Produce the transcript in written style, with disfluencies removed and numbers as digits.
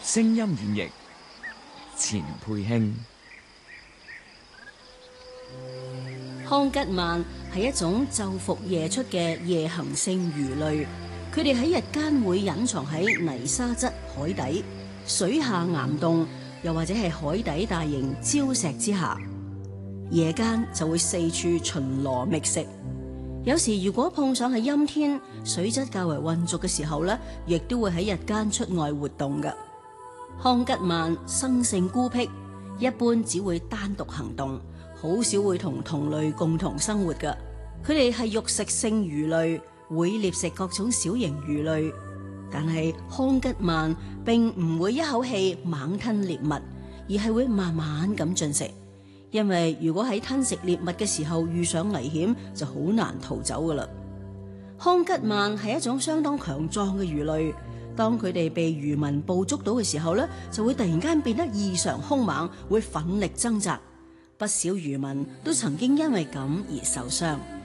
聲音演繹錢佩興。 康吉鰻係一種晝伏夜出嘅夜行性魚類，佢哋喺日間會隱藏喺泥沙質海底、水下岩洞，又或者係海底大型礁石之下，夜間就會四處巡邏覓食。有時如果碰上係陰天、水質較為渾濁嘅時候呢，亦都會喺日間出外活動嘅。康吉鰻生性孤僻，一般只會單獨行動，好少會同同類共同生活嘅。佢哋係肉食性魚類，會獵食各種小型魚類。但係康吉鰻並唔會一口氣猛吞獵物，而係會慢慢咁進食。因為如果喺吞食獵物嘅時候遇上危險，就好難逃走噶啦。康吉鰻係一種相當強壯嘅魚類。當佢哋被漁民捕捉到嘅時候呢，就會突然間變得異常兇猛，會奮力掙扎。不少漁民都曾經因為咁而受傷。